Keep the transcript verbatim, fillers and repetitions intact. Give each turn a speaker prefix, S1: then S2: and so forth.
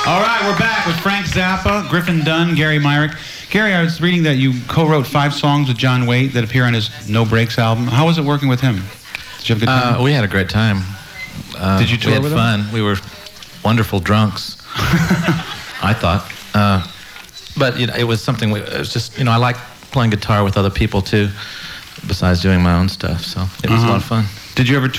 S1: All right, we're back with Frank Zappa, Griffin Dunn, Gary Myrick. Gary, I was reading that you co-wrote five songs with John Waite that appear on his No Breaks album. How was it working with him? Did you have a good time?
S2: Uh, we had a great time. Uh,
S1: Did you tour
S2: we had
S1: with
S2: fun.
S1: him?
S2: We were wonderful drunks. I thought. Uh, but you know, it was something, it was just, you know, I like playing guitar with other people too, besides doing my own stuff, so it was
S1: uh-huh.
S2: a lot of fun.
S1: Did you ever